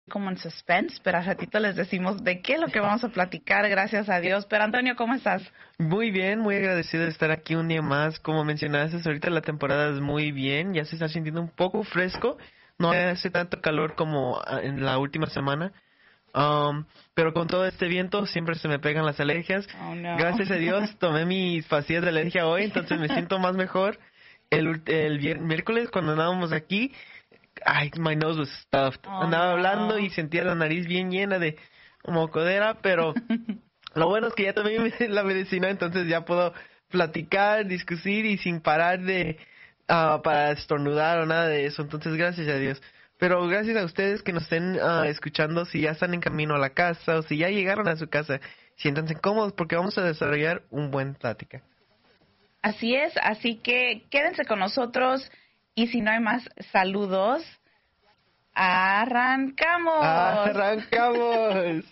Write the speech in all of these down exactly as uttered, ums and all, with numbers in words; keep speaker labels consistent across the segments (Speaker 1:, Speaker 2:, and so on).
Speaker 1: como en suspense, pero a ratito les decimos de qué es lo que vamos a platicar, gracias a Dios. Pero Antonio, ¿cómo estás?
Speaker 2: Muy bien, muy agradecido de estar aquí un día más. Como mencionaste, ahorita la temporada es muy bien, ya se está sintiendo un poco fresco, no hace tanto calor como en la última semana. Um, pero con todo este viento siempre se me pegan las alergias.
Speaker 1: Oh, no.
Speaker 2: Gracias a Dios tomé mis pastillas de alergia hoy, entonces me siento más mejor. El, el vier- miércoles cuando andábamos aquí, ay, my nose was stuffed.
Speaker 1: Oh,
Speaker 2: Andaba
Speaker 1: no.
Speaker 2: hablando y sentía la nariz bien llena de mocodera, pero lo bueno es que ya tomé la medicina, entonces ya puedo platicar, discutir y sin parar de uh, para estornudar o nada de eso. Entonces, gracias a Dios. Pero gracias a ustedes que nos estén uh, escuchando, si ya están en camino a la casa o si ya llegaron a su casa, siéntanse cómodos porque vamos a desarrollar un buen plática.
Speaker 1: Así es, así que quédense con nosotros y si no hay más saludos, ¡arrancamos!
Speaker 2: ¡Arrancamos!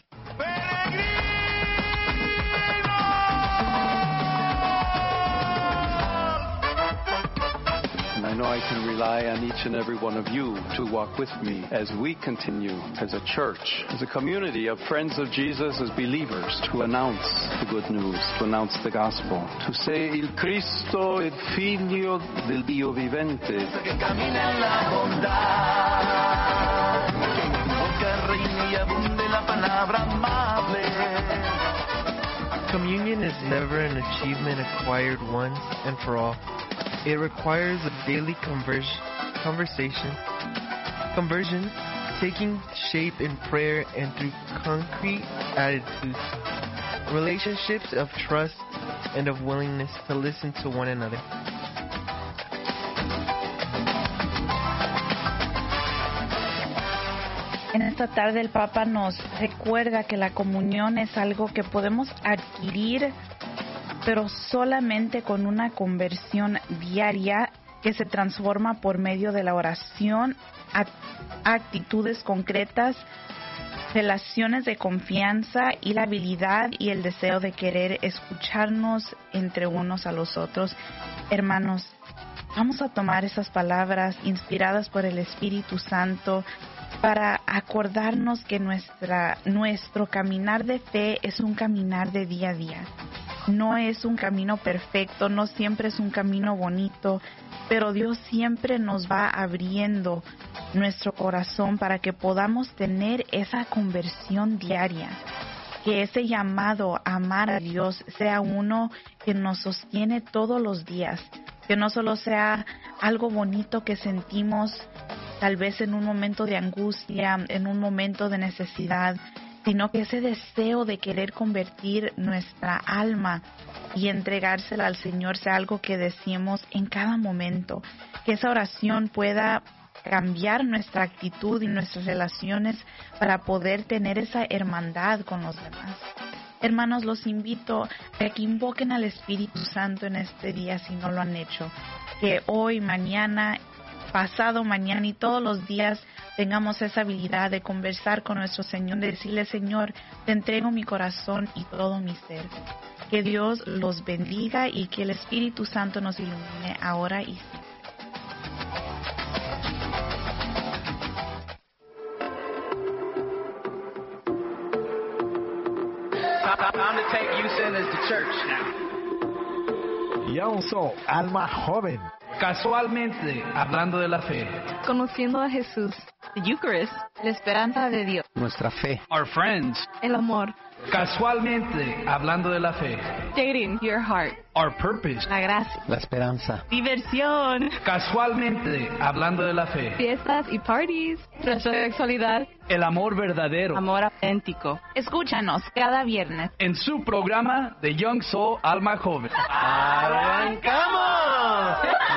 Speaker 3: I know I can rely on each and every one of you to walk with me as we continue as a church, as a community of friends of Jesus, as believers, to announce the good news, to announce the gospel, to say il Cristo, il Figlio del Dio vivente. Que camina en la bondad, que invoca reina y abunde la palabra amable.
Speaker 2: Communion is never an achievement acquired once and for all. It requires a daily conversion, conversation, conversion, taking shape in prayer and through concrete attitudes, relationships of trust and of willingness to listen to one another.
Speaker 1: En esta tarde el Papa nos recuerda que la comunión es algo que podemos adquirir, pero solamente con una conversión diaria que se transforma por medio de la oración, actitudes concretas, relaciones de confianza y la habilidad y el deseo de querer escucharnos entre unos a los otros. Hermanos, vamos a tomar esas palabras inspiradas por el Espíritu Santo para acordarnos que nuestra, nuestro caminar de fe es un caminar de día a día. No es un camino perfecto, no siempre es un camino bonito, pero Dios siempre nos va abriendo nuestro corazón para que podamos tener esa conversión diaria. Que ese llamado a amar a Dios sea uno que nos sostiene todos los días, que no solo sea algo bonito que sentimos tal vez en un momento de angustia, en un momento de necesidad, sino que ese deseo de querer convertir nuestra alma y entregársela al Señor sea algo que decimos en cada momento, que esa oración pueda cambiar nuestra actitud y nuestras relaciones para poder tener esa hermandad con los demás. Hermanos, los invito a que invoquen al Espíritu Santo en este día si no lo han hecho, que hoy, mañana, pasado mañana y todos los días tengamos esa habilidad de conversar con nuestro Señor, de decirle: Señor, te entrego mi corazón y todo mi ser. Que Dios los bendiga y que el Espíritu Santo nos ilumine ahora y siempre.
Speaker 4: Time to take you sin as the church now.
Speaker 5: Youngso, alma joven.
Speaker 4: Casualmente, hablando de la fe.
Speaker 6: Conociendo a Jesús. The Eucharist. La esperanza de Dios.
Speaker 3: Nuestra fe.
Speaker 4: Our friends.
Speaker 6: El amor.
Speaker 4: Casualmente, hablando de la fe.
Speaker 6: Dating. Your heart.
Speaker 4: Our purpose.
Speaker 6: La gracia.
Speaker 3: La esperanza.
Speaker 6: Diversión.
Speaker 4: Casualmente, hablando de la fe.
Speaker 6: Fiestas y parties. Nuestra sexualidad.
Speaker 4: El amor verdadero.
Speaker 6: Amor auténtico.
Speaker 1: Escúchanos cada viernes
Speaker 4: En su programa de Young Soul Alma Joven.
Speaker 2: ¡Arrancamos!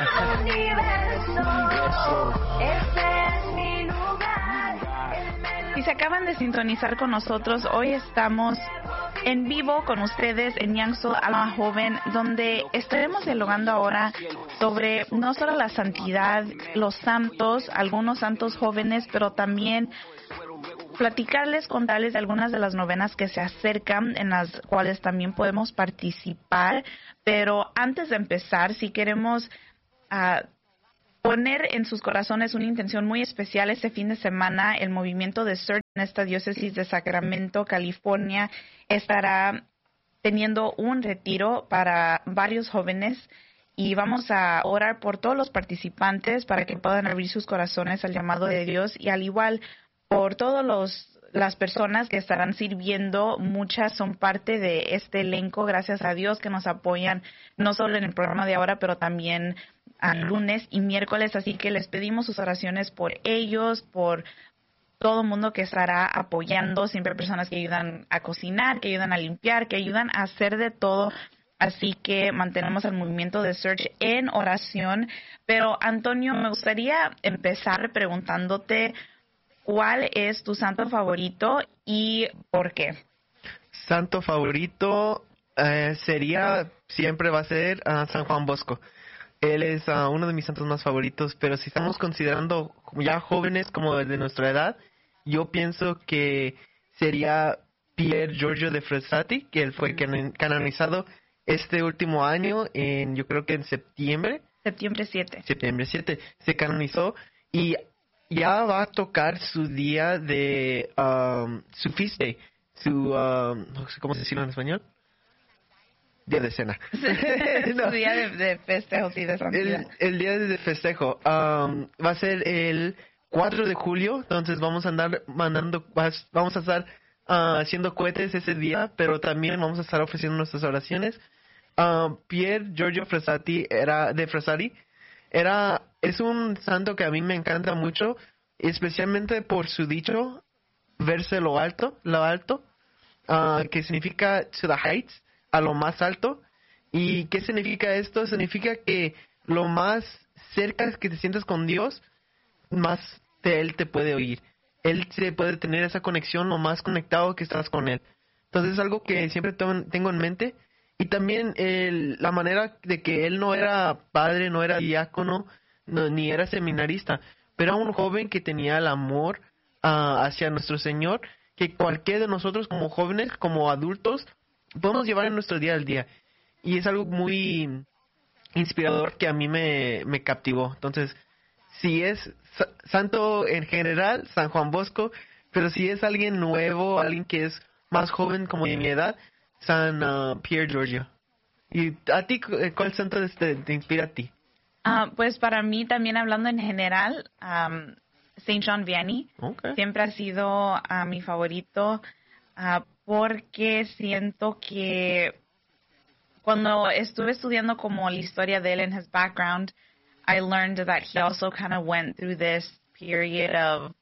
Speaker 1: Si se acaban de sintonizar con nosotros, hoy estamos en vivo con ustedes en Young Soul Alma Joven, donde estaremos dialogando ahora sobre no solo la santidad, los santos, algunos santos jóvenes, pero también platicarles, contarles de algunas de las novenas que se acercan, en las cuales también podemos participar. Pero antes de empezar, si queremos uh, poner en sus corazones una intención muy especial este fin de semana. El movimiento de Search en esta diócesis de Sacramento, California, estará teniendo un retiro para varios jóvenes y vamos a orar por todos los participantes para que puedan abrir sus corazones al llamado de Dios y al igual por todos los las personas que estarán sirviendo. Muchas son parte de este elenco, gracias a Dios, que nos apoyan no solo en el programa de ahora, pero también a lunes y miércoles. Así que les pedimos sus oraciones por ellos, por todo el mundo que estará apoyando. Siempre personas que ayudan a cocinar, que ayudan a limpiar, que ayudan a hacer de todo. Así que mantenemos el movimiento de Search en oración. Pero, Antonio, me gustaría empezar preguntándote, ¿cuál es tu santo favorito y por qué?
Speaker 2: Santo favorito eh, sería, siempre va a ser uh, San Juan Bosco. Él es uh, uno de mis santos más favoritos, pero si estamos considerando ya jóvenes como de nuestra edad, yo pienso que sería Pier Giorgio de Frassati, que él fue can- canonizado este último año, en yo creo que en septiembre.
Speaker 1: Septiembre siete.
Speaker 2: Septiembre siete, se canonizó y ya va a tocar su día de, um, su feast day, su, um, no sé cómo decirlo en español, día de cena.
Speaker 1: No. Su día de, de festejo, sí, de santidad.
Speaker 2: El, el día de festejo um, va a ser el cuatro de julio, entonces vamos a andar mandando, vamos a estar uh, haciendo cohetes ese día, pero también vamos a estar ofreciendo nuestras oraciones. Uh, Pier Giorgio Frassati era de Frassati, era es un santo que a mí me encanta mucho, especialmente por su dicho verse lo alto, lo alto, uh, que significa to the heights, a lo más alto. ¿Y qué significa esto? Significa que lo más cerca que te sientas con Dios, más de Él te puede oír. Él se puede tener esa conexión lo más conectado que estás con Él. Entonces es algo que siempre tengo en mente. Y también el, la manera de que Él no era padre, no era diácono, no, ni era seminarista, pero era un joven que tenía el amor uh, hacia nuestro Señor, que cualquiera de nosotros como jóvenes, como adultos, podemos llevar en nuestro día al día. Y es algo muy inspirador que a mí me, me captivó. Entonces, si es sa- santo en general, San Juan Bosco, pero si es alguien nuevo, alguien que es más joven como de mi edad, San uh, Pier Giorgio. ¿Y a ti cuál santo te, te inspira a ti?
Speaker 1: Uh, pues para mí también, hablando en general, um, Saint John Vianney
Speaker 2: Okay.
Speaker 1: siempre ha sido uh, mi favorito uh, porque siento que cuando estuve estudiando como la historia de él en his background, I learned that he also kind of went through this period of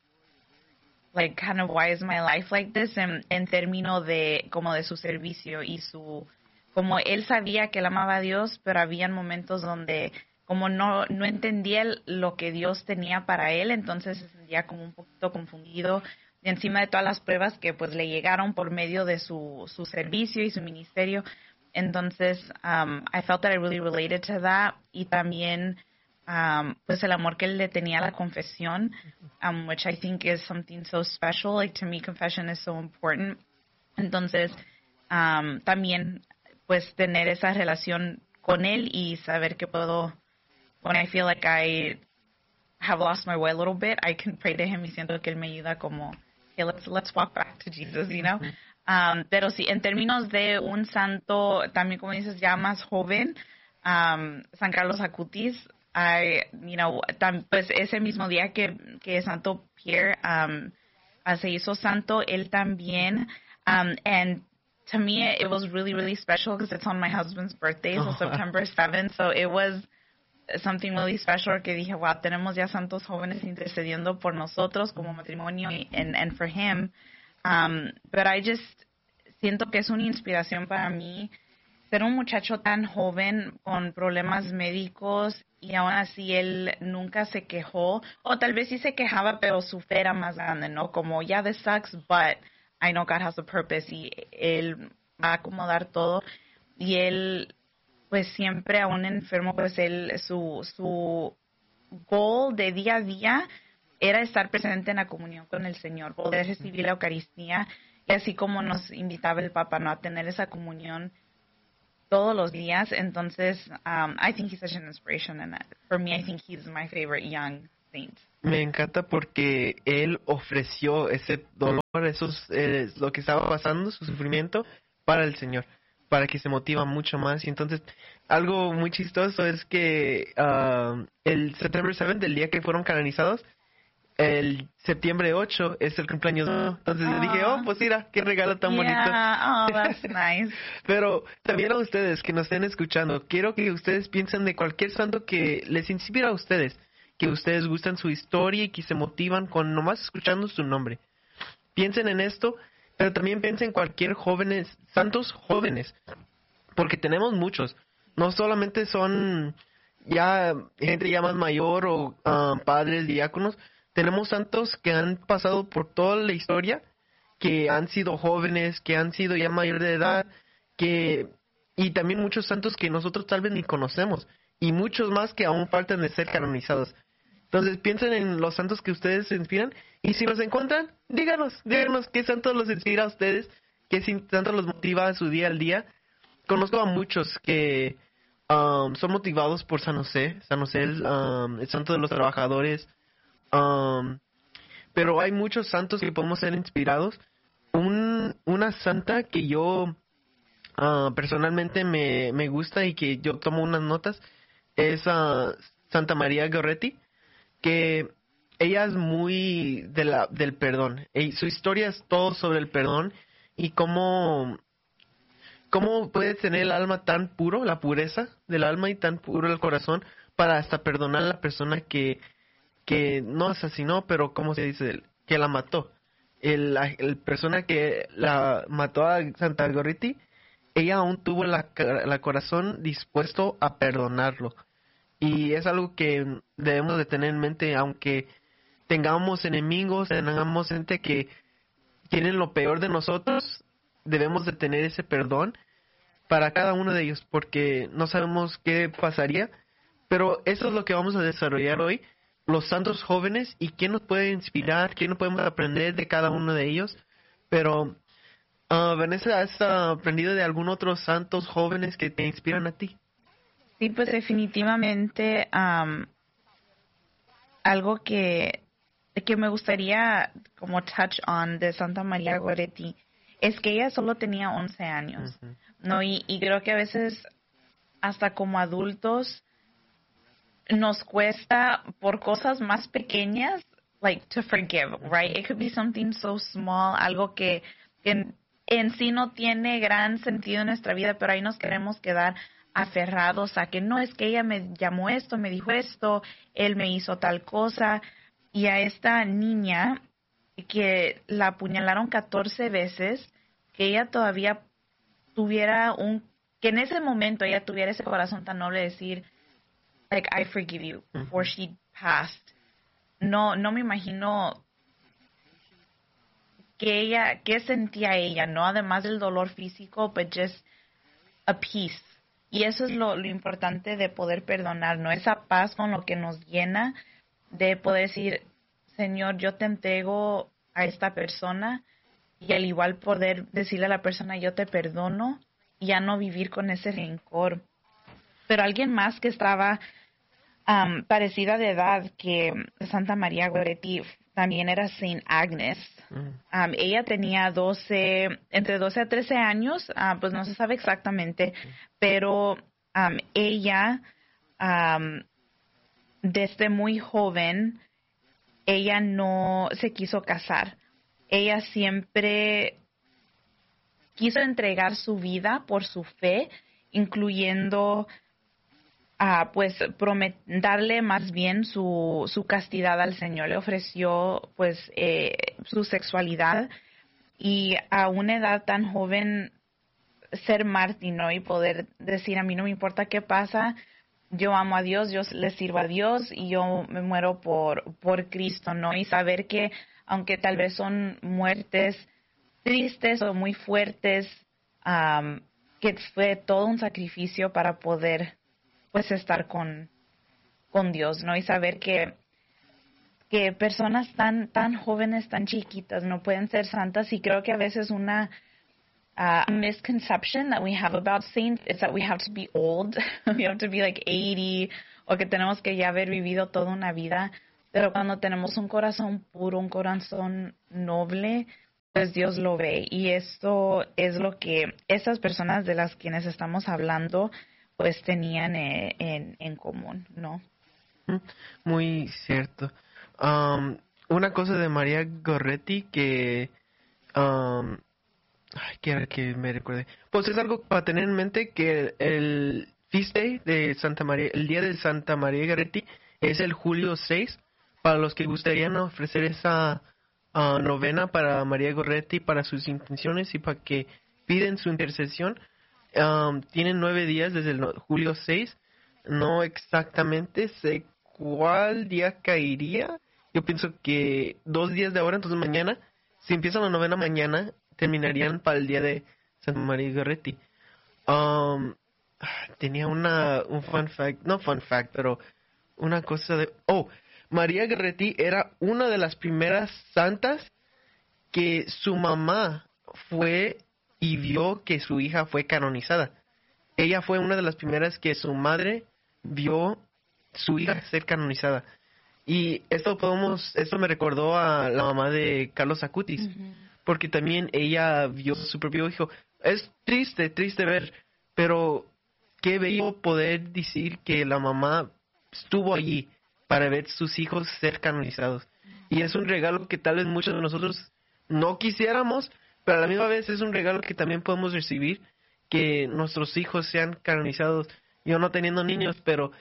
Speaker 1: like kind of why is my life like this en, en términos de como de su servicio y su como él sabía que él amaba a Dios, pero habían momentos donde como no no entendía el- lo que Dios tenía para él, entonces se sentía como un poquito confundido encima de todas las pruebas que pues le llegaron por medio de su su servicio y su ministerio. Entonces um, I felt that I really related to that y también um, pues el amor que él le tenía a la confesión, um, which I think is something so special. Like to me, confession is so important. Entonces, um, también pues tener esa relación con él y saber que puedo, when I feel like I have lost my way a little bit, I can pray to him y siento que él me ayuda como, okay, let's let's walk back to Jesus, you know. Um, pero sí, en términos de un santo, también como dices, ya más joven, um, San Carlos Acutis, I, you know, tam, pues ese mismo día que, que Santo Pierre um, uh, se hizo santo, él también, um, and to me it was really, really special because it's on my husband's birthday, so September seventh, so it was something really special que dije, wow, tenemos ya santos jóvenes intercediendo por nosotros como matrimonio y, and, and for him. Um, but I just siento que es una inspiración para mí ser un muchacho tan joven con problemas médicos y aún así él nunca se quejó, o tal vez sí se quejaba, pero su fe era más grande, ¿no? Como, yeah, this sucks, but I know God has a purpose y él va a acomodar todo. Y él, pues siempre aún enfermo, pues él, su, su goal de día a día era estar presente en la comunión con el Señor, poder recibir la Eucaristía, y así como nos invitaba el Papa, ¿no?, a tener esa comunión todos los días. Entonces, um, I think he's such an inspiration, and for me, I think he's my favorite young saint.
Speaker 2: Me encanta porque él ofreció ese dolor, esos, eh, lo que estaba pasando, su sufrimiento, para el Señor, para que se motiva mucho más. Y entonces, algo muy chistoso es que uh, el September seventh, el día que fueron canonizados, el septiembre ocho es el cumpleaños. Entonces yo dije, oh, pues mira, qué regalo tan bonito.
Speaker 1: Yeah, oh, that's nice.
Speaker 2: Pero también a ustedes que nos estén escuchando, quiero que ustedes piensen de cualquier santo que les inspira a ustedes, que ustedes gustan su historia y que se motivan con nomás escuchando su nombre. Piensen en esto, pero también piensen en cualquier jóvenes, santos jóvenes, porque tenemos muchos. No solamente son ya gente ya más mayor o uh, padres, diáconos. Tenemos santos que han pasado por toda la historia, que han sido jóvenes, que han sido ya mayor de edad, que y también muchos santos que nosotros tal vez ni conocemos, y muchos más que aún faltan de ser canonizados. Entonces piensen en los santos que ustedes se inspiran, y si los encuentran, díganos, díganos qué santo los inspira a ustedes, qué santo los motiva a su día al día. Conozco a muchos que um, son motivados por San José, San José el, um, el santo de los trabajadores. Um, pero hay muchos santos que podemos ser inspirados. Un, una santa que yo uh, personalmente me, me gusta y que yo tomo unas notas es uh, Santa María Goretti, que ella es muy de la, del perdón. Y su historia es todo sobre el perdón y cómo, cómo puede tener el alma tan puro, la pureza del alma y tan puro el corazón para hasta perdonar a la persona que que no asesinó, pero ¿cómo se dice? Que la mató. El, la el persona que la mató a Santa Goretti, ella aún tuvo la, la corazón dispuesto a perdonarlo. Y es algo que debemos de tener en mente, aunque tengamos enemigos, tengamos gente que tienen lo peor de nosotros, debemos de tener ese perdón para cada uno de ellos, porque no sabemos qué pasaría. Pero eso es lo que vamos a desarrollar hoy, los santos jóvenes, y quién nos puede inspirar, quién nos podemos aprender de cada uno de ellos. Pero, uh, Vanessa, ¿has uh, aprendido de algún otro santos jóvenes que te inspiran a ti?
Speaker 1: Sí, pues definitivamente um, algo que, que me gustaría como touch on de Santa María Goretti es que ella solo tenía once años, uh-huh. ¿no? Y, y creo que a veces hasta como adultos nos cuesta por cosas más pequeñas, like to forgive, right? It could be something so small, algo que, que en, en sí no tiene gran sentido en nuestra vida, pero ahí nos queremos quedar aferrados a que no, es que ella me llamó esto, me dijo esto, él me hizo tal cosa. Y a esta niña que la apuñalaron catorce veces, que ella todavía tuviera un, que en ese momento ella tuviera ese corazón tan noble de decir, like, I forgive you, before she passed. No, no me imagino que ella, qué sentía ella, ¿no? Además del dolor físico, but just a peace. Y eso es lo, lo importante de poder perdonar, ¿no? Esa paz con lo que nos llena, de poder decir, Señor, yo te entrego a esta persona, y al igual poder decirle a la persona, yo te perdono, y ya no vivir con ese rencor. Pero alguien más que estaba um, parecida de edad que Santa María Goretti también era Saint Agnes. Um, ella tenía doce, entre doce a trece años, uh, pues no se sabe exactamente, pero um, ella um, desde muy joven, ella no se quiso casar. Ella siempre quiso entregar su vida por su fe, incluyendo uh, pues promet darle más bien su, su castidad al Señor. Le ofreció pues eh, su sexualidad, y a una edad tan joven ser mártir, ¿no? Y poder decir, a mí no me importa qué pasa, yo amo a Dios, yo le sirvo a Dios y yo me muero por, por Cristo, ¿no? Y saber que aunque tal vez son muertes tristes o muy fuertes, um, que fue todo un sacrificio para poder pues estar con, con Dios, ¿no? Y saber que que personas tan tan jóvenes, tan chiquitas, no pueden ser santas. Y creo que a veces una uh, misconception that we have about saints is that we have to be old. We have to be like eighty, o que tenemos que ya haber vivido toda una vida. Pero cuando tenemos un corazón puro, un corazón noble, pues Dios lo ve. Y esto es lo que estas personas de las quienes estamos hablando, pues tenían eh, en, en común, ¿no?
Speaker 2: Muy cierto. Um, una cosa de María Goretti que... Um, ay, quiero que me recuerde. Pues es algo para tener en mente que el Feast Day de Santa María, el día de Santa María Goretti es el julio seis. Para los que gustarían ofrecer esa uh, novena para María Goretti, para sus intenciones y para que piden su intercesión, um, tienen nueve días desde el no, julio seis. No exactamente sé cuál día caería. Yo pienso que dos días de ahora, entonces mañana, si empiezan la novena mañana, terminarían para el día de Santa María Goretti. Um, tenía una un fun fact, no fun fact, pero una cosa de... Oh, María Goretti era una de las primeras santas que su mamá fue y vio que su hija fue canonizada. Ella fue una de las primeras que su madre vio su hija ser canonizada. Y esto podemos, esto me recordó a la mamá de Carlos Acutis, uh-huh. porque también ella vio a su propio hijo. Es triste, triste ver, pero qué bello poder decir que la mamá estuvo allí para ver sus hijos ser canonizados. Y es un regalo que tal vez muchos de nosotros no quisiéramos, pero a la misma vez es un regalo que también podemos recibir, que nuestros hijos sean canonizados. Yo no teniendo niños, pero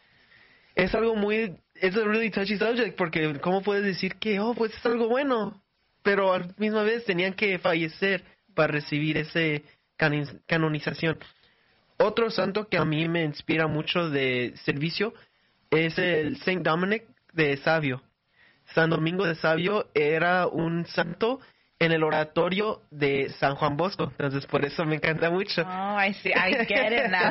Speaker 2: es algo muy, es a really touchy subject, porque ¿cómo puedes decir que, oh, pues es algo bueno? Pero a la misma vez tenían que fallecer para recibir ese can- canonización. Otro santo que a mí me inspira mucho de servicio es el Saint Dominic de Savio. San Domingo de Savio era un santo en el oratorio de San Juan Bosco, entonces por eso me encanta mucho.
Speaker 1: Oh, I see, I get it now.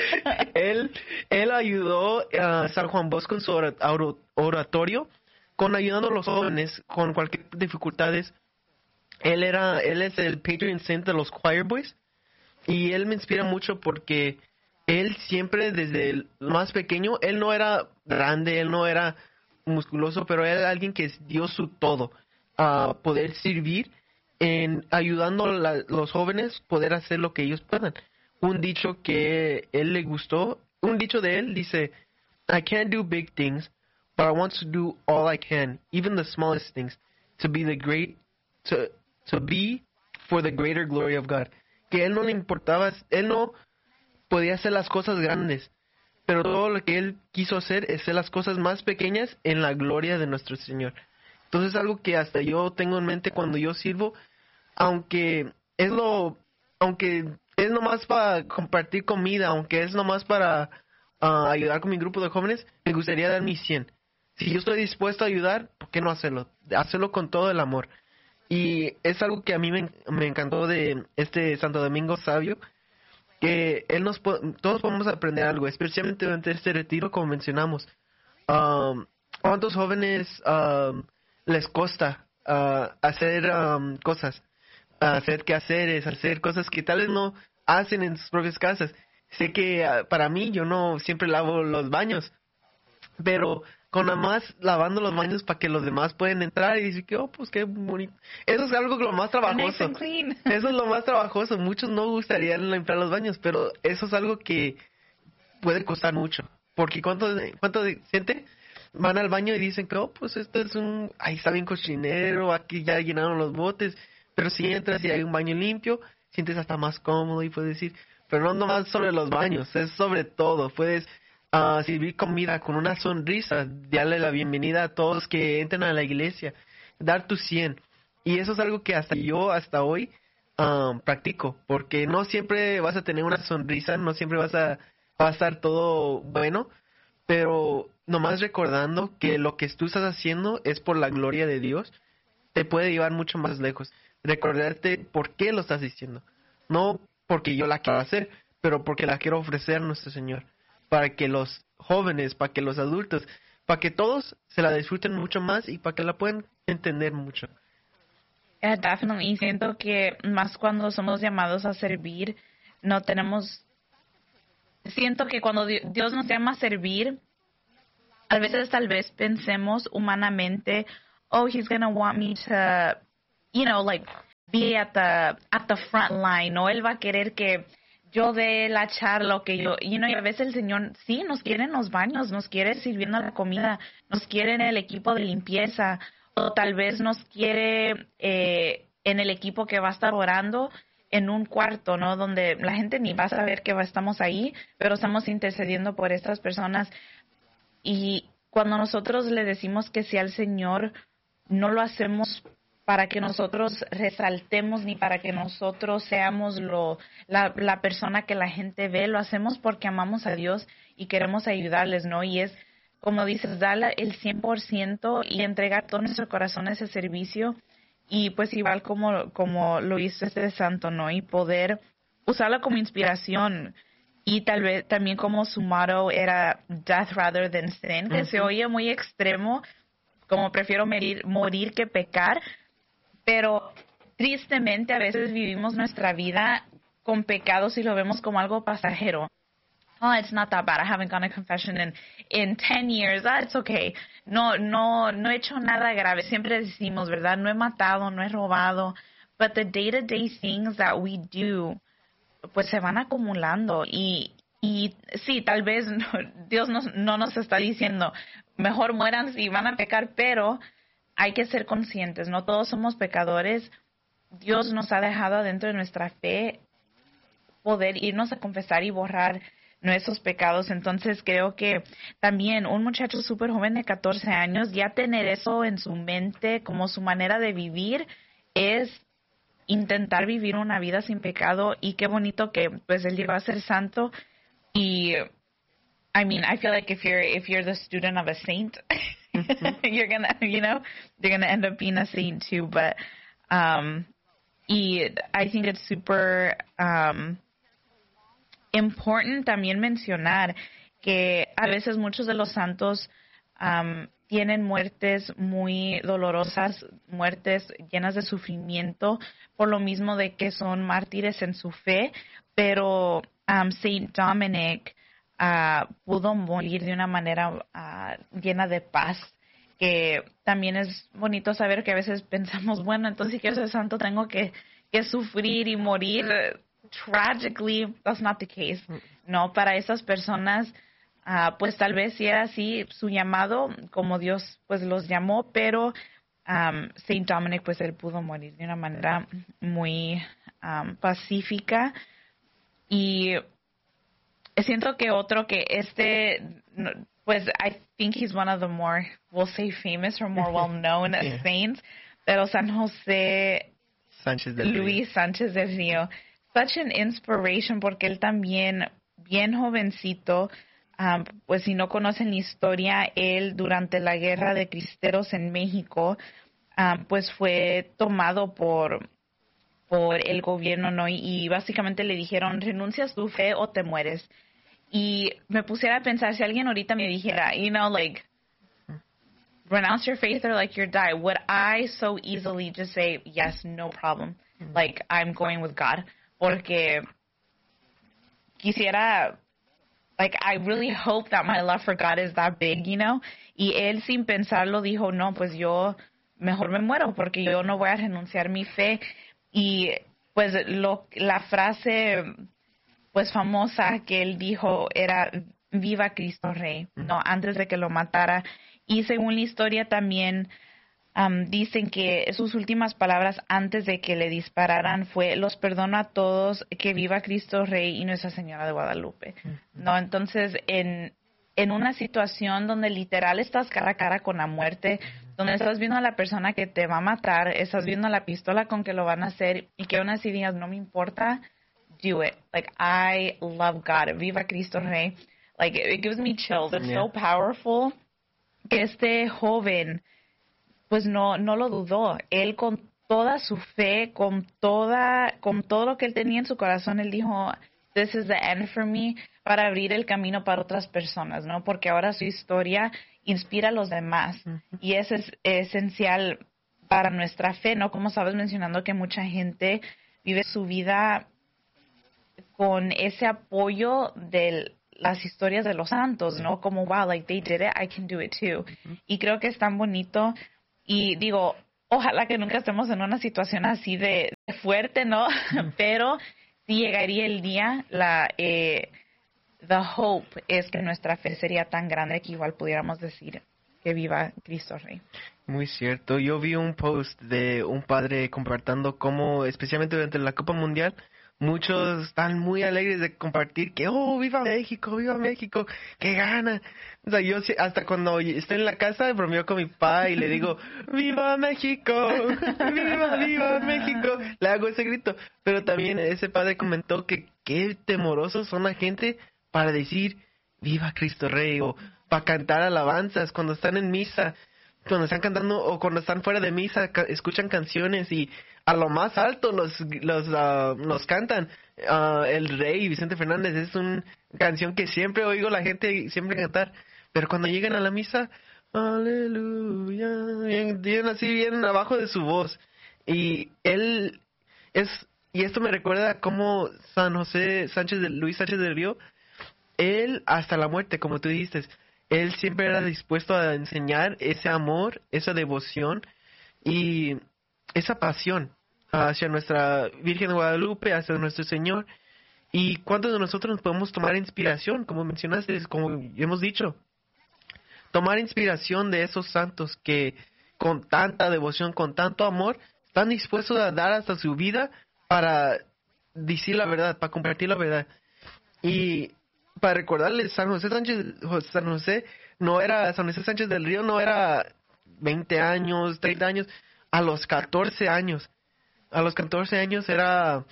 Speaker 2: él, él ayudó a San Juan Bosco en su oratorio, con ayudando a los jóvenes con cualquier dificultades. Él era, él es el patron saint de los choir boys, y él me inspira mucho porque él siempre desde el más pequeño, él no era grande, él no era musculoso, pero era alguien que dio su todo a poder servir en ayudando a la, los jóvenes poder hacer lo que ellos puedan. Un dicho que él le gustó, un dicho de él dice, I can't do big things, but I want to do all I can, even the smallest things, to be the great, to, to be for the greater glory of God. Que él no le importaba, él no podía hacer las cosas grandes, pero todo lo que él quiso hacer es hacer las cosas más pequeñas en la gloria de nuestro Señor. Entonces algo que hasta yo tengo en mente cuando yo sirvo, aunque es lo, aunque es nomás para compartir comida, aunque es nomás para uh, ayudar con mi grupo de jóvenes, me gustaría dar mi cien. Si yo estoy dispuesto a ayudar, ¿por qué no hacerlo? Hacerlo con todo el amor. Y es algo que a mí me, me encantó de este Santo Domingo Savio, que él nos todos podemos aprender algo, especialmente durante este retiro, como mencionamos. Um, ¿Cuántos jóvenes um, les cuesta uh, hacer um, cosas, hacer quehaceres, hacer cosas que tal vez no hacen en sus propias casas? Sé que uh, para mí yo no siempre lavo los baños, pero con nada más lavando los baños para que los demás pueden entrar y decir que, oh, pues qué bonito. Eso es algo lo más trabajoso. Eso es lo más trabajoso. Muchos no gustarían limpiar los baños, pero eso es algo que puede costar mucho. Porque ¿cuánto, cuánto gente van al baño y dicen que, oh, pues esto es un... ahí está bien cochinero, aquí ya llenaron los botes. Pero si entras y hay un baño limpio, sientes hasta más cómodo y puedes decir... Pero no nomás sobre los baños, es sobre todo. Puedes... Uh, servir comida con una sonrisa, darle la bienvenida a todos que entran a la iglesia, dar tu cien. Y eso es algo que hasta yo, hasta hoy, um, practico, porque no siempre vas a tener una sonrisa, no siempre vas a, va a estar todo bueno, pero nomás recordando que lo que tú estás haciendo es por la gloria de Dios, te puede llevar mucho más lejos. Recordarte por qué lo estás diciendo, no porque yo la quiero hacer, pero porque la quiero ofrecer a nuestro Señor. Para que los jóvenes, para que los adultos, para que todos se la disfruten mucho más y para que la puedan entender mucho.
Speaker 1: Yeah, definitely. Y siento que más cuando somos llamados a servir, no tenemos... Siento que cuando Di- Dios nos llama a servir, a veces tal vez pensemos humanamente, oh, he's gonna want me to, you know, like, be at the, at the front line, o él va a querer que yo dé la charla o que yo, you know, y a veces el Señor sí nos quiere en los baños, nos quiere sirviendo la comida, nos quiere en el equipo de limpieza, o tal vez nos quiere eh, en el equipo que va a estar orando en un cuarto, ¿no? Donde la gente ni va a saber que va- estamos ahí, pero estamos intercediendo por estas personas. Y cuando nosotros le decimos que sí al Señor, no lo hacemos para que nosotros resaltemos ni para que nosotros seamos lo, la, la persona que la gente ve, lo hacemos porque amamos a Dios y queremos ayudarles, ¿no? Y es, como dices, darle el cien por ciento y entregar todo nuestro corazón a ese servicio. Y pues igual como, como lo hizo este santo, ¿no? Y poder usarlo como inspiración. Y tal vez también como su motto era death rather than sin, que se oye muy extremo, como prefiero morir, morir que pecar, pero tristemente a veces vivimos nuestra vida con pecados y lo vemos como algo pasajero. Oh, it's not that bad. I haven't gone to confession in, in ten years. Ah, it's okay. No, no, no he hecho nada grave. Siempre decimos, ¿verdad? No he matado, no he robado. But the day-to-day things that we do, pues se van acumulando. Y, y sí, tal vez no, Dios nos, no nos está diciendo, mejor mueran si van a pecar, pero hay que ser conscientes. No todos somos pecadores. Dios nos ha dejado adentro de nuestra fe poder irnos a confesar y borrar nuestros pecados. Entonces creo que también un muchacho súper joven de catorce años, ya tener eso en su mente como su manera de vivir es intentar vivir una vida sin pecado. Y qué bonito que pues él llegó a ser santo. Y I mean, I feel like if you're if you're the student of a saint, you're gonna, you know, you're gonna end up being a saint too. But um y I think it's super um important también mencionar que a veces muchos de los santos um, tienen muertes muy dolorosas, muertes llenas de sufrimiento, por lo mismo de que son mártires en su fe, pero um, Saint Dominic uh, pudo morir de una manera uh, llena de paz, que también es bonito saber que a veces pensamos, bueno, entonces si quiero ser santo tengo que, que sufrir y morir. Tragically, that's not the case. No, para esas personas, uh, pues tal vez sí era así su llamado, como Dios pues los llamó, pero um, Saint Dominic pues él pudo morir de una manera muy um, pacífica. Y siento que otro que este, pues I think he's one of the more, we'll say famous or more well known yeah. saints, pero San José
Speaker 2: Sánchez del
Speaker 1: Luis
Speaker 2: Río.
Speaker 1: Sánchez del Río. Such an inspiration, porque él también, bien jovencito, um, pues si no conocen la historia, él durante la guerra de cristeros en México, um, pues fue tomado por por el gobierno, ¿no? Y, y básicamente le dijeron, renuncias tu fe o te mueres. Y me pusiera a pensar, si alguien ahorita me dijera, you know, like, renounce your faith or like you die, would I so easily just say, yes, no problem, like I'm going with God? Porque quisiera, like, I really hope that my love for God is that big, you know? Y él sin pensarlo dijo, no, pues yo mejor me muero porque yo no voy a renunciar mi fe. Y pues lo, la frase pues famosa que él dijo era, viva Cristo Rey, ¿no? Antes de que lo matara. Y según la historia también um, dicen que sus últimas palabras antes de que le dispararan fue, los perdono a todos, que viva Cristo Rey y Nuestra Señora de Guadalupe, ¿no? Entonces, en, en una situación donde literal estás cara a cara con la muerte, donde estás viendo a la persona que te va a matar, estás viendo a la pistola con que lo van a hacer y que aún así digas, no me importa, do it. Like, I love God. Viva Cristo Rey. Like, it, it gives me chills. It's yeah. so powerful. Que este joven pues no no lo dudó. Él con toda su fe, con toda con todo lo que él tenía en su corazón, él dijo, this is the end for me, para abrir el camino para otras personas, ¿no? Porque ahora su historia inspira a los demás. Uh-huh. Y eso es esencial para nuestra fe, ¿no? Como sabes mencionando que mucha gente vive su vida con ese apoyo de las historias de los santos, ¿no? Como, wow, like they did it, I can do it too. Uh-huh. Y creo que es tan bonito. Y digo, ojalá que nunca estemos en una situación así de, de fuerte, ¿no? Uh-huh. Pero sí llegaría el día, la eh, the hope es que nuestra fe sería tan grande que igual pudiéramos decir que viva Cristo Rey.
Speaker 2: Muy cierto. Yo vi un post de un padre compartiendo cómo, especialmente durante la Copa Mundial, muchos están muy alegres de compartir que, oh, viva México, viva México, que gana. O sea, yo hasta cuando estoy en la casa bromeo con mi papá y le digo, viva México, viva, viva México. Le hago ese grito. Pero también ese padre comentó que qué temorosos son la gente para decir, viva Cristo Rey, o para cantar alabanzas cuando están en misa, cuando están cantando o cuando están fuera de misa, ca- escuchan canciones y a lo más alto los los uh, los cantan. Uh, el Rey Vicente Fernández es una canción que siempre oigo la gente siempre cantar, pero cuando llegan a la misa, aleluya, bien, bien así bien abajo de su voz. Y él es, y esto me recuerda cómo San José Sánchez de Luis Sánchez del Río, él hasta la muerte, como tú dijiste, él siempre era dispuesto a enseñar ese amor, esa devoción y esa pasión hacia nuestra Virgen de Guadalupe, hacia nuestro Señor. ¿Y cuántos de nosotros nos podemos tomar inspiración? Como mencionaste, como hemos dicho, tomar inspiración de esos santos que con tanta devoción, con tanto amor, están dispuestos a dar hasta su vida para decir la verdad, para compartir la verdad. Y para recordarles, San José Sánchez, San José no era, San José Sánchez del Río no era veinte años, treinta años, a los catorce años. A los catorce años era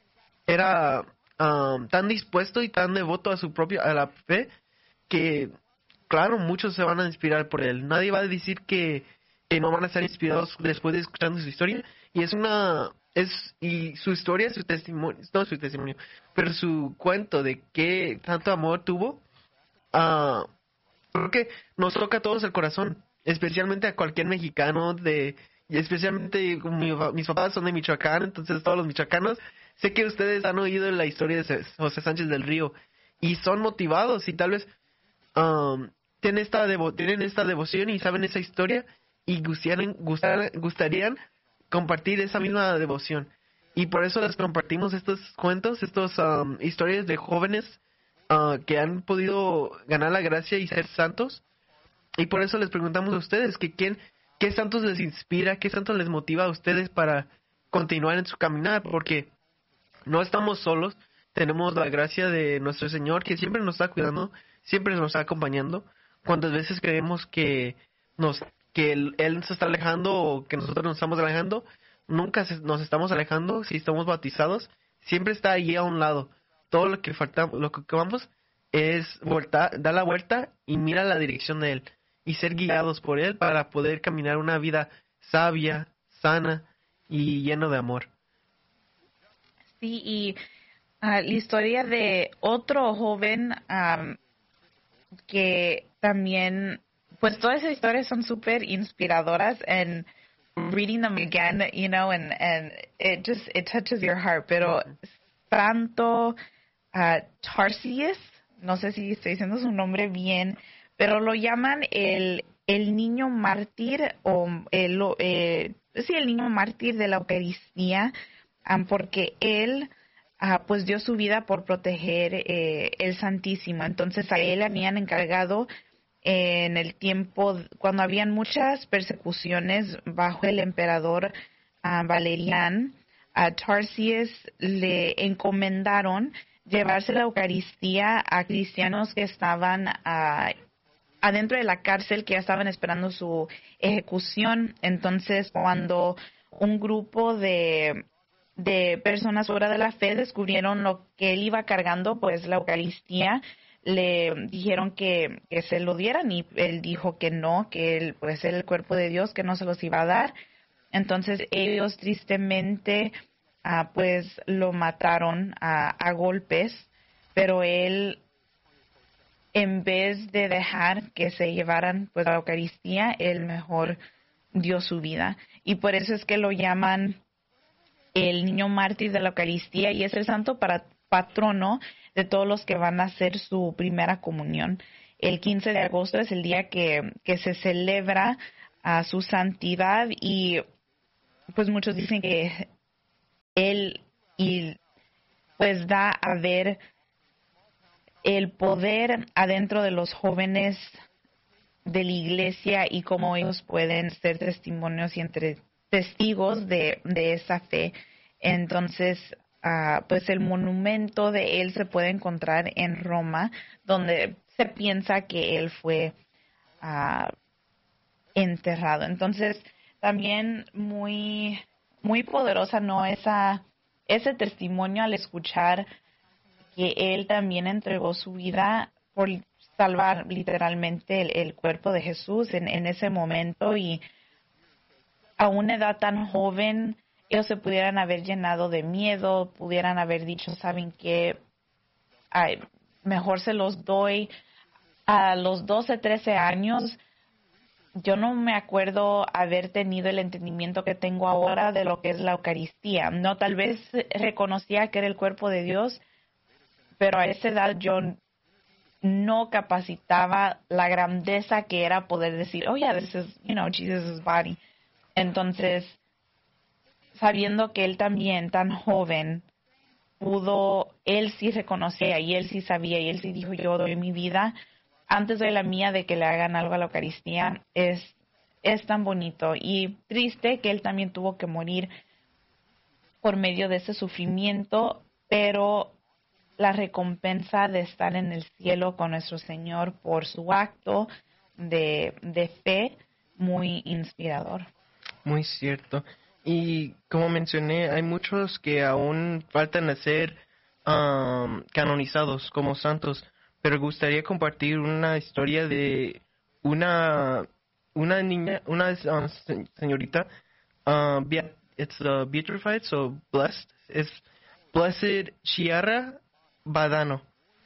Speaker 2: era um, tan dispuesto y tan devoto a su propia a la fe que claro, muchos se van a inspirar por él. Nadie va a decir que, que no van a ser inspirados después de escuchando su historia. Y es una es y su historia, su testimonio, no su testimonio, pero su cuento de qué tanto amor tuvo, uh, creo que nos toca a todos el corazón, especialmente a cualquier mexicano de y especialmente mi, mis papás son de Michoacán, entonces todos los michoacanos, sé que ustedes han oído la historia de José Sánchez del Río y son motivados y tal vez um, tienen esta devo, tienen esta devoción y saben esa historia y gustarían, gustar, gustarían compartir esa misma devoción. Y por eso les compartimos estos cuentos, estas um, historias de jóvenes uh, que han podido ganar la gracia y ser santos. Y por eso les preguntamos a ustedes que quién, qué santos les inspira, qué santos les motiva a ustedes para continuar en su caminar, porque no estamos solos, tenemos la gracia de nuestro Señor que siempre nos está cuidando, siempre nos está acompañando. Cuántas veces creemos que nos que él, él nos está alejando o que nosotros nos estamos alejando, nunca se, nos estamos alejando. Si estamos bautizados, siempre está ahí a un lado. Todo lo que faltamos, lo que vamos es voltar, dar la vuelta y mirar la dirección de él y ser guiados por él para poder caminar una vida sabia, sana y lleno de amor.
Speaker 1: Sí, y uh, la historia de otro joven um, que también, pues todas esas historias son súper inspiradoras, and reading them again, you know, and, and it just, it touches your heart. Pero Santo uh, Tarsius, no sé si estoy diciendo su nombre bien, pero lo llaman el, el niño mártir, o el, eh, sí, el niño mártir de la Eucaristía, um, porque él uh, pues dio su vida por proteger eh, el Santísimo. Entonces a él habían encargado en el tiempo cuando habían muchas persecuciones bajo el emperador uh, Valerian. A Tarsius le encomendaron llevarse la Eucaristía a cristianos que estaban uh, adentro de la cárcel, que ya estaban esperando su ejecución. Entonces, cuando un grupo de de personas fuera de la fe descubrieron lo que él iba cargando, pues la Eucaristía, le dijeron que, que se lo dieran, y él dijo que no, que él pues era el cuerpo de Dios, que no se los iba a dar. Entonces ellos tristemente uh, pues lo mataron a, a golpes, pero él, en vez de dejar que se llevaran pues la Eucaristía, él mejor dio su vida. Y por eso es que lo llaman el niño mártir de la Eucaristía y es el santo para, patrono de todos los que van a hacer su primera comunión. El quince de agosto es el día que, que se celebra a su santidad y pues muchos dicen que él y pues da a ver el poder adentro de los jóvenes de la iglesia y cómo ellos pueden ser testimonios y entre testigos de, de esa fe. Entonces, uh, pues el monumento de él se puede encontrar en Roma, donde se piensa que él fue uh, enterrado. Entonces, también muy, muy poderosa, ¿no? Esa, ese testimonio al escuchar que él también entregó su vida por salvar literalmente el, el cuerpo de Jesús en, en ese momento, y a una edad tan joven ellos se pudieran haber llenado de miedo, pudieran haber dicho, ¿saben qué? Ay, mejor se los doy. A los doce, trece años, yo no me acuerdo haber tenido el entendimiento que tengo ahora de lo que es la Eucaristía. No, tal vez reconocía que era el cuerpo de Dios, pero a esa edad yo no capacitaba la grandeza que era poder decir, oh yeah, this is, you know, Jesus' body. Entonces, sabiendo que él también, tan joven, pudo, él sí reconocía y él sí sabía y él sí dijo, yo doy mi vida antes de la mía de que le hagan algo a la Eucaristía, es, es tan bonito y triste que él también tuvo que morir por medio de ese sufrimiento, pero la recompensa de estar en el cielo con nuestro Señor por su acto de, de fe, muy inspirador.
Speaker 2: Muy cierto. Y como mencioné, hay muchos que aún faltan a ser um, canonizados como santos, pero gustaría compartir una historia de una una niña, una um, se- señorita, uh, Bea- it's uh, beatified, so blessed, es Blessed Chiara Badano.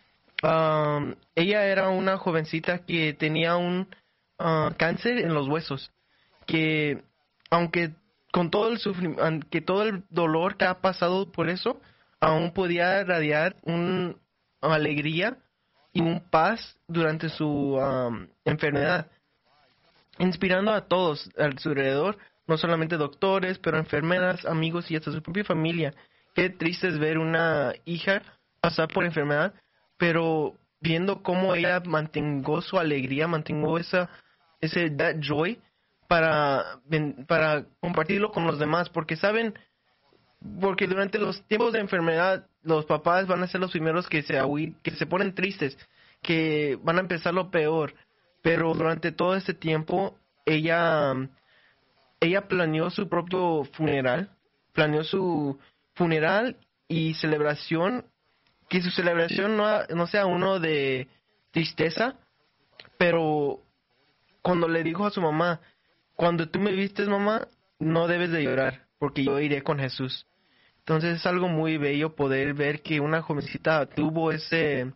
Speaker 2: Um, ella era una jovencita que tenía un uh, cáncer en los huesos, que aunque con todo el sufrimiento, aunque todo el dolor que ha pasado por eso, aún podía radiar una alegría y un paz durante su um, enfermedad, inspirando a todos a su alrededor, no solamente doctores, pero enfermeras, amigos y hasta su propia familia. Qué triste es ver una hija pasar por enfermedad, pero viendo cómo ella mantuvo su alegría, mantuvo esa ese that joy para ven- para compartirlo con los demás, porque saben, porque durante los tiempos de enfermedad los papás van a ser los primeros que se agüi- que se ponen tristes, que van a empezar lo peor, pero durante todo este tiempo ella ella planeó su propio funeral, planeó su funeral y celebración, que su celebración no, no sea uno de tristeza, pero cuando le dijo a su mamá, cuando tú me vistes, mamá, no debes de llorar, porque yo iré con Jesús. Entonces es algo muy bello poder ver que una jovencita tuvo ese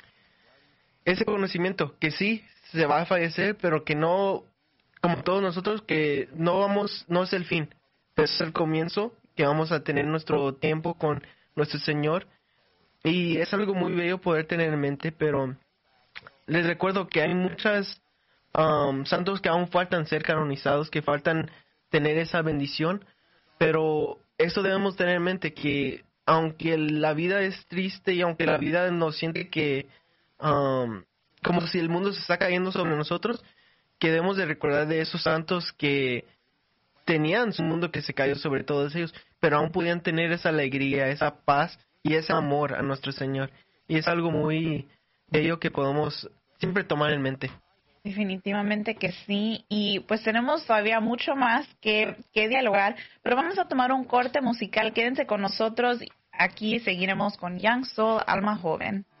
Speaker 2: ese conocimiento, que sí, se va a fallecer, pero que no, como todos nosotros, que no vamos, no es el fin, pero es el comienzo, que vamos a tener nuestro tiempo con nuestro Señor. Y es algo muy bello poder tener en mente, pero les recuerdo que hay muchas um, santos que aún faltan ser canonizados, que faltan tener esa bendición, pero eso debemos tener en mente, que aunque la vida es triste y aunque la vida nos siente que um, como si el mundo se está cayendo sobre nosotros, que debemos de recordar de esos santos que tenían su mundo que se cayó sobre todos ellos, pero aún podían tener esa alegría, esa paz y ese amor a nuestro Señor. Y es algo muy bello que podemos siempre tomar en mente.
Speaker 1: Definitivamente que sí, y pues tenemos todavía mucho más que, que dialogar, pero vamos a tomar un corte musical. Quédense con nosotros, aquí seguiremos con Young Soul, Alma Joven.